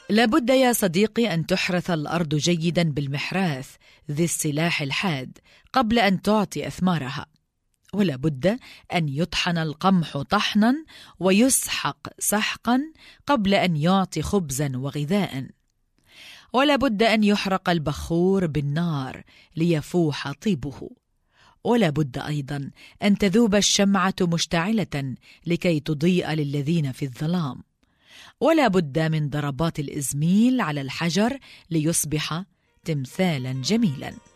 لابد يا صديقي أن تحرث الأرض جيداً بالمحراث ذي السلاح الحاد قبل أن تعطي أثمارها، ولا بد أن يطحن القمح طحناً ويسحق سحقاً قبل أن يعطي خبزاً وغذاء، ولا بد أن يحرق البخور بالنار ليفوح طيبه، ولا بد أيضاً أن تذوب الشمعة مشتعلة لكي تضيء للذين في الظلام، ولا بد من ضربات الإزميل على الحجر ليصبح تمثالاً جميلاً.